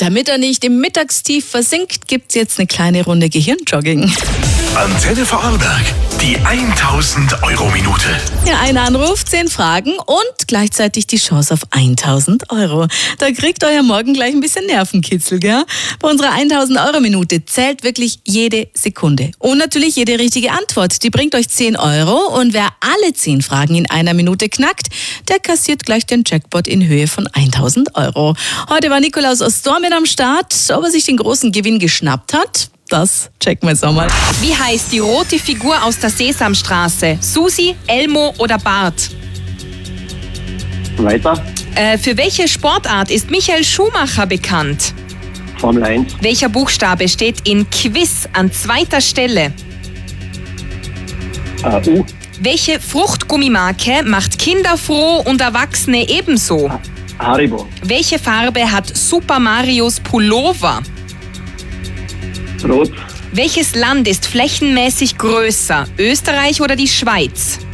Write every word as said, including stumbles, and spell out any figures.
Damit er nicht im Mittagstief versinkt, gibt's jetzt eine kleine Runde Gehirnjogging. Antenne Vorarlberg, die tausend Euro Minute. Ja, ein Anruf, zehn Fragen und gleichzeitig die Chance auf tausend Euro. Da kriegt euer Morgen gleich ein bisschen Nervenkitzel, gell? Bei unserer tausend Euro Minute zählt wirklich jede Sekunde. Und natürlich jede richtige Antwort. Die bringt euch zehn Euro und wer alle zehn Fragen in einer Minute knackt, der kassiert gleich den Jackpot in Höhe von tausend Euro. Heute war Nikolaus aus Storm mit am Start. Ob er sich den großen Gewinn geschnappt hat, das checken wir jetzt einmal. Wie heißt die rote Figur aus der Sesamstraße? Susi, Elmo oder Bart? Weiter. Äh, für welche Sportart ist Michael Schumacher bekannt? Formel eins. Welcher Buchstabe steht in Quiz an zweiter Stelle? Äh, U. Welche Fruchtgummimarke macht Kinder froh und Erwachsene ebenso? Haribo. Welche Farbe hat Super Marios Pullover? Rot. Welches Land ist flächenmäßig größer? Österreich oder die Schweiz?